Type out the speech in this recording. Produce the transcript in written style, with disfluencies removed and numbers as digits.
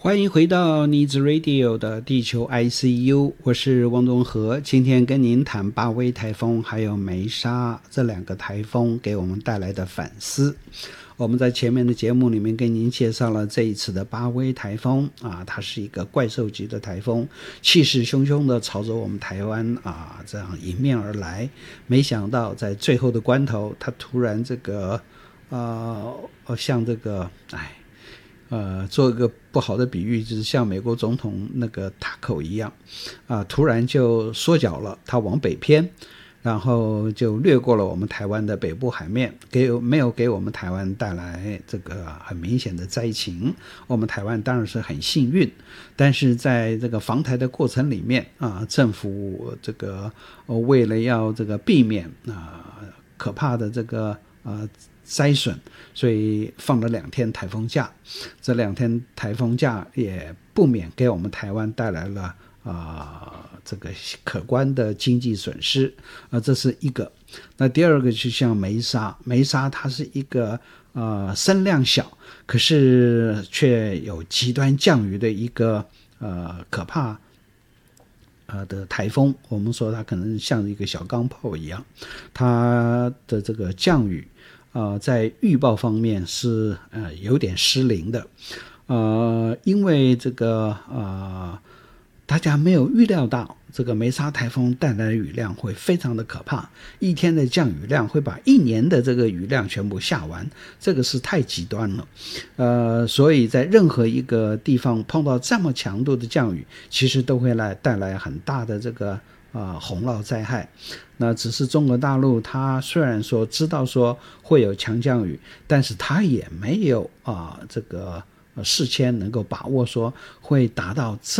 欢迎回到妮子 Radio 的地球 ICU， 我是汪东和。今天跟您谈巴威台风还有梅沙这两个台风给我们带来的反思。我们在前面的节目里面跟您介绍了这一次的巴威台风它是一个怪兽级的台风，气势汹汹的朝着我们台湾这样迎面而来。没想到在最后的关头，它突然这个像这个做一个不好的比喻，就是像美国总统那个塔口一样突然就缩脚了，它往北偏，然后就掠过了我们台湾的北部海面，没有给我们台湾带来这个很明显的灾情。我们台湾当然是很幸运，但是在这个防台的过程里面政府这个为了要这个避免可怕的这个灾损，所以放了2天台风假。这2天台风假也不免给我们台湾带来了这个可观的经济损失这是一个。那第二个就像梅沙它是一个声量小，可是却有极端降雨的一个可怕的台风。我们说它可能像一个小钢炮一样，它的这个降雨在预报方面是有点失灵的。因为这个大家没有预料到这个梅沙台风带来的雨量会非常的可怕，一天的降雨量会把1年的这个雨量全部下完，这个是太极端了。所以在任何一个地方碰到这么强度的降雨，其实都会带来很大的这个洪涝灾害。那只是中国大陆它虽然说知道说会有强降雨，但是它也没有这个事先能够把握说会达到这